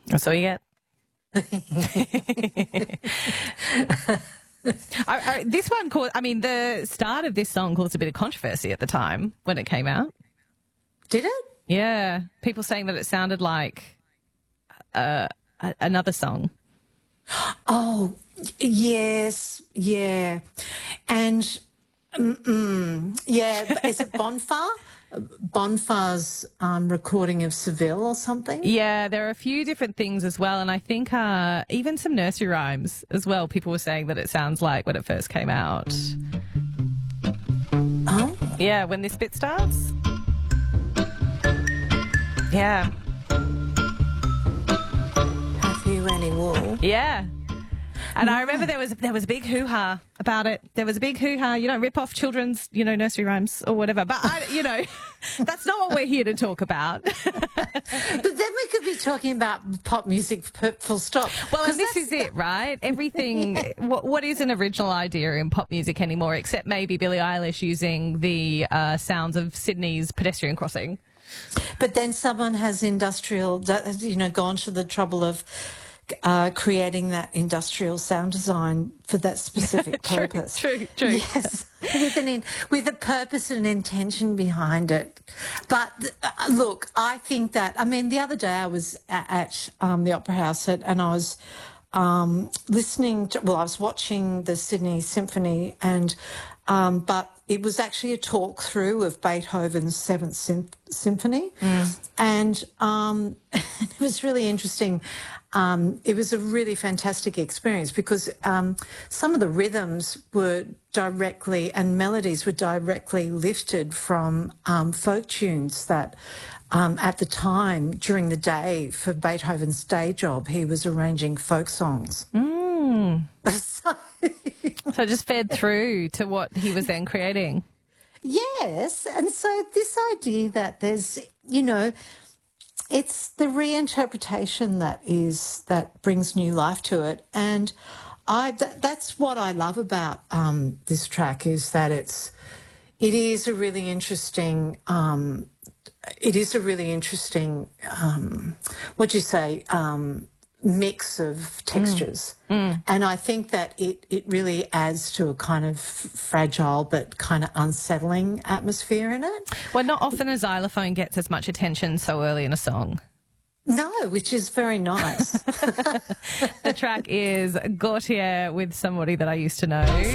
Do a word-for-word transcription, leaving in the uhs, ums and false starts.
That's all you get. I, I, this one caused, I mean, the start of this song caused a bit of controversy at the time when it came out. Did it? Yeah. People saying that it sounded like uh, a, another song. Oh, yes, yeah. And, mm, yeah, is it Bonfire? Bonfar's um, recording of Seville or something? Yeah, there are a few different things as well. And I think uh, even some nursery rhymes as well. People were saying that it sounds like when it first came out. Oh? Yeah, when this bit starts. Yeah. Have you any wool? Yeah. And I remember there was there was a big hoo-ha about it. There was a big hoo-ha. You don't rip off children's, you know, nursery rhymes or whatever. But, I, you know, that's not what we're here to talk about. But then we could be talking about pop music full stop. Well, and this is it, right? Everything, yeah. what, what is an original idea in pop music anymore, except maybe Billie Eilish using the uh, sounds of Sydney's pedestrian crossing. But then someone has industrial, you know, gone to the trouble of Uh, creating that industrial sound design for that specific true, purpose. True, true. Yes, with an in, with a purpose and intention behind it. But uh, look, I think that, I mean, the other day I was at, at um, the Opera House at, and I was um, listening to, well, I was watching the Sydney Symphony, and um, but it was actually a talk through of Beethoven's Seventh Sym- Symphony, mm. and um, it was really interesting. Um, it was a really fantastic experience because um, some of the rhythms were directly and melodies were directly lifted from um, folk tunes that um, at the time during the day for Beethoven's day job he was arranging folk songs. Mm. so, so just fed through to what he was then creating. Yes, and so this idea that there's, you know, it's the reinterpretation that is that brings new life to it, and I th- that's what I love about um, this track is that it's it is a really interesting um, it is a really interesting um, what do you say um, mix of textures, mm. Mm. and I think that it it really adds to a kind of fragile but kind of unsettling atmosphere in it. Well, not often a xylophone gets as much attention so early in a song. No, which is very nice. The track is Gautier with Somebody That I Used to Know.